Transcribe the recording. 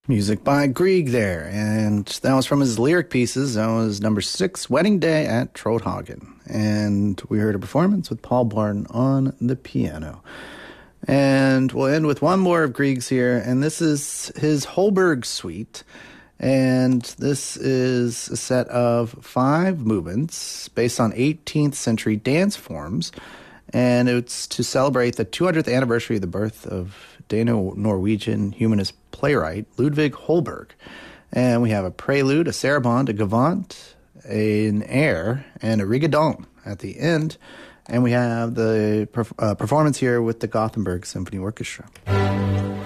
Music by Grieg there, and that was from his lyric pieces. That was number 6, Wedding Day at Trollhagen. And we heard a performance with Paul Bourne on the piano. And we'll end with one more of Grieg's here, and this is his Holberg Suite. And this is a set of 5 movements based on 18th century dance forms. And it's to celebrate the 200th anniversary of the birth of Dano-Norwegian humanist playwright Ludwig Holberg. And we have a prelude, a sarabande, a gavotte, an air, and a rigodon at the end. And we have the performance here with the Gothenburg Symphony Orchestra.